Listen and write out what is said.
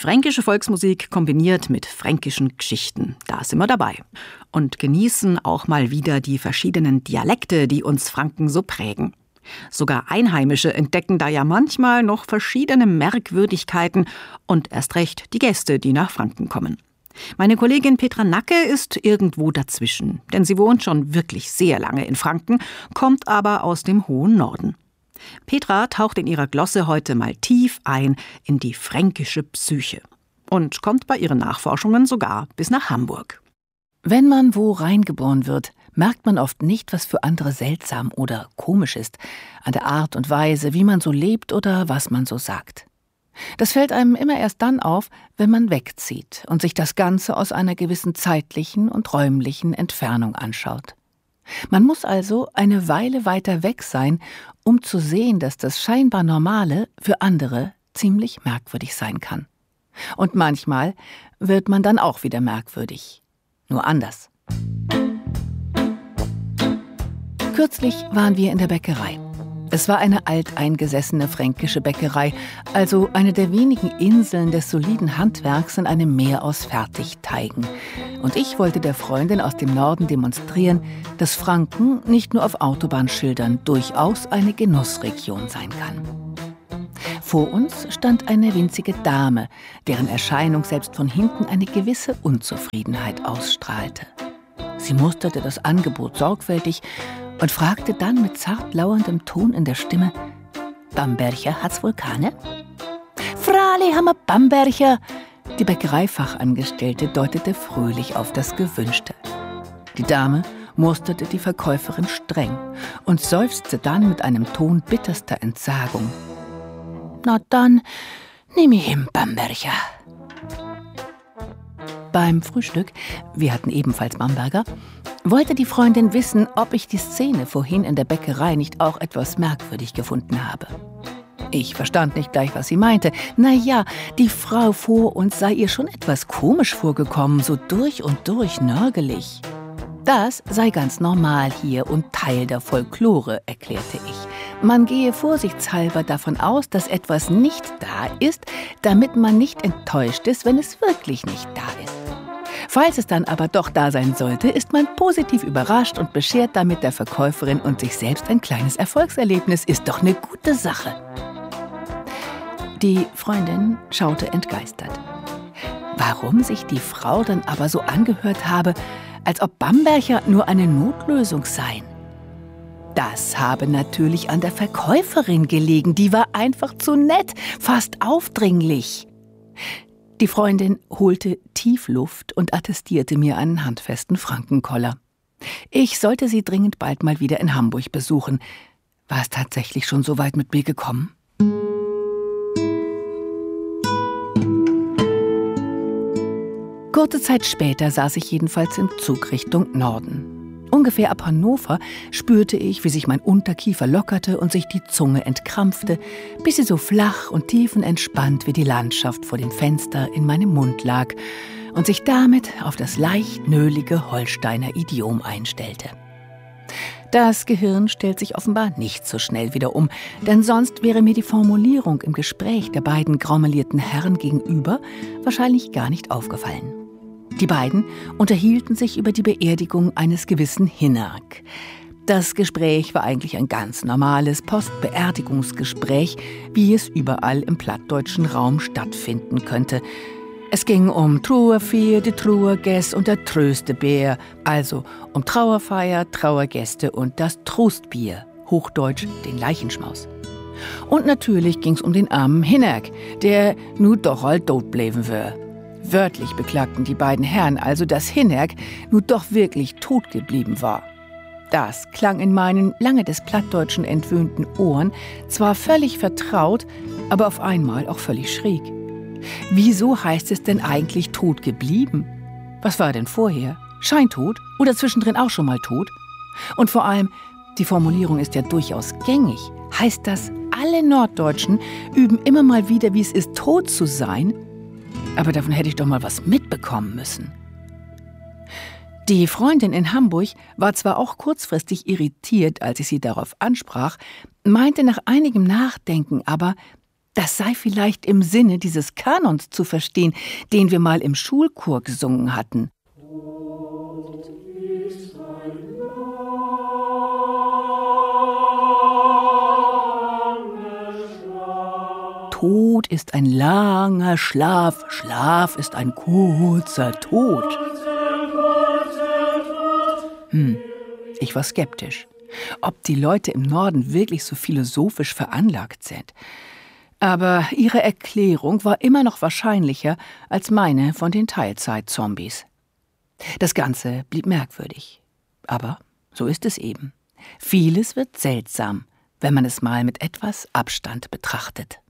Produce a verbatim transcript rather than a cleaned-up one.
Fränkische Volksmusik kombiniert mit fränkischen Geschichten, da sind wir dabei. Und genießen auch mal wieder die verschiedenen Dialekte, die uns Franken so prägen. Sogar Einheimische entdecken da ja manchmal noch verschiedene Merkwürdigkeiten und erst recht die Gäste, die nach Franken kommen. Meine Kollegin Petra Nacke ist irgendwo dazwischen, denn sie wohnt schon wirklich sehr lange in Franken, kommt aber aus dem hohen Norden. Petra taucht in ihrer Glosse heute mal tief ein in die fränkische Psyche und kommt bei ihren Nachforschungen sogar bis nach Hamburg. Wenn man wo reingeboren wird, merkt man oft nicht, was für andere seltsam oder komisch ist, an der Art und Weise, wie man so lebt oder was man so sagt. Das fällt einem immer erst dann auf, wenn man wegzieht und sich das Ganze aus einer gewissen zeitlichen und räumlichen Entfernung anschaut. Man muss also eine Weile weiter weg sein, um zu sehen, dass das scheinbar Normale für andere ziemlich merkwürdig sein kann. Und manchmal wird man dann auch wieder merkwürdig, nur anders. Kürzlich waren wir in der Bäckerei. Es war eine alteingesessene fränkische Bäckerei, also eine der wenigen Inseln des soliden Handwerks in einem Meer aus Fertigteigen. Und ich wollte der Freundin aus dem Norden demonstrieren, dass Franken nicht nur auf Autobahnschildern durchaus eine Genussregion sein kann. Vor uns stand eine winzige Dame, deren Erscheinung selbst von hinten eine gewisse Unzufriedenheit ausstrahlte. Sie musterte das Angebot sorgfältig und fragte dann mit zart lauerndem Ton in der Stimme: »Bamberger hat's wohl keine?« »Frali, haben wir Bamberger!« Die Bäckereifachangestellte deutete fröhlich auf das Gewünschte. Die Dame musterte die Verkäuferin streng und seufzte dann mit einem Ton bitterster Entsagung: »Na dann, nehm ich ihm Bamberger.« Beim Frühstück, wir hatten ebenfalls Bamberger, wollte die Freundin wissen, ob ich die Szene vorhin in der Bäckerei nicht auch etwas merkwürdig gefunden habe. Ich verstand nicht gleich, was sie meinte. Na ja, die Frau vor uns sei ihr schon etwas komisch vorgekommen, so durch und durch nörgelig. Das sei ganz normal hier und Teil der Folklore, erklärte ich. Man gehe vorsichtshalber davon aus, dass etwas nicht da ist, damit man nicht enttäuscht ist, wenn es wirklich nicht da ist. Falls es dann aber doch da sein sollte, ist man positiv überrascht und beschert damit der Verkäuferin und sich selbst ein kleines Erfolgserlebnis. Ist doch eine gute Sache. Die Freundin schaute entgeistert. Warum sich die Frau dann aber so angehört habe, als ob Bamberger nur eine Notlösung seien. Das habe natürlich an der Verkäuferin gelegen, die war einfach zu nett, fast aufdringlich. Die Freundin holte tief Luft und attestierte mir einen handfesten Frankenkoller. Ich sollte sie dringend bald mal wieder in Hamburg besuchen. War es tatsächlich schon so weit mit mir gekommen? Kurze Zeit später saß ich jedenfalls im Zug Richtung Norden. Ungefähr ab Hannover spürte ich, wie sich mein Unterkiefer lockerte und sich die Zunge entkrampfte, bis sie so flach und tiefenentspannt wie die Landschaft vor dem Fenster in meinem Mund lag und sich damit auf das leicht nölige Holsteiner Idiom einstellte. Das Gehirn stellt sich offenbar nicht so schnell wieder um, denn sonst wäre mir die Formulierung im Gespräch der beiden graumelierten Herren gegenüber wahrscheinlich gar nicht aufgefallen. Die beiden unterhielten sich über die Beerdigung eines gewissen Hinnerk. Das Gespräch war eigentlich ein ganz normales Postbeerdigungsgespräch, wie es überall im plattdeutschen Raum stattfinden könnte. Es ging um Trauerfeier, die Trauergäste und der Tröstebär, also um Trauerfeier, Trauergäste und das Trostbier, hochdeutsch den Leichenschmaus. Und natürlich ging's um den armen Hinnerk, der nu doch all tot bleiben wär. Wörtlich beklagten die beiden Herren also, dass Hinnerk nu doch wirklich tot geblieben war. Das klang in meinen lange des Plattdeutschen entwöhnten Ohren zwar völlig vertraut, aber auf einmal auch völlig schräg. Wieso heißt es denn eigentlich tot geblieben? Was war denn vorher? Scheintot oder zwischendrin auch schon mal tot? Und vor allem, die Formulierung ist ja durchaus gängig. Heißt das, alle Norddeutschen üben immer mal wieder, wie es ist, tot zu sein? Aber davon hätte ich doch mal was mitbekommen müssen. Die Freundin in Hamburg war zwar auch kurzfristig irritiert, als ich sie darauf ansprach, meinte nach einigem Nachdenken aber, Das sei vielleicht im Sinne dieses Kanons zu verstehen, den wir mal im Schulchor gesungen hatten. Tod ist ein langer Schlaf, Schlaf ist ein kurzer Tod. Hm, ich war skeptisch, ob die Leute im Norden wirklich so philosophisch veranlagt sind. Aber ihre Erklärung war immer noch wahrscheinlicher als meine von den Teilzeit-Zombies. Das Ganze blieb merkwürdig. Aber so ist es eben. Vieles wird seltsam, wenn man es mal mit etwas Abstand betrachtet.